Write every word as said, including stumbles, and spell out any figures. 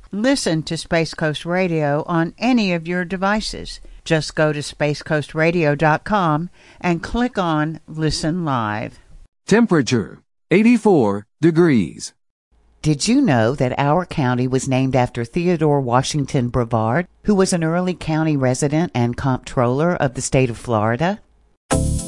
Listen to Space Coast Radio on any of your devices. Just go to space coast radio dot com and click on Listen Live. Temperature, eighty-four degrees. Did you know that our county was named after Theodore Washington Brevard, who was an early county resident and comptroller of the state of Florida?